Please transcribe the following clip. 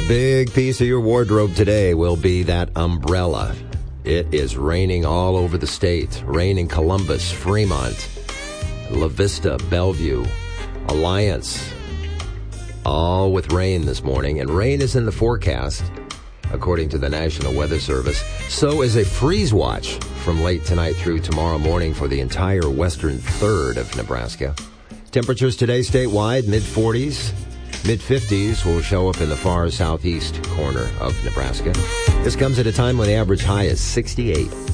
big piece of your wardrobe today will be that umbrella. It is raining all over the state. Rain in Columbus, Fremont, La Vista, Bellevue, Alliance. All with rain this morning. And rain is in the forecast, according to the National Weather Service. So is a freeze watch from late tonight through tomorrow morning for the entire western third of Nebraska. Temperatures today statewide, mid-40s. Mid-50s will show up in the far southeast corner of Nebraska. This comes at a time when the average high is 68.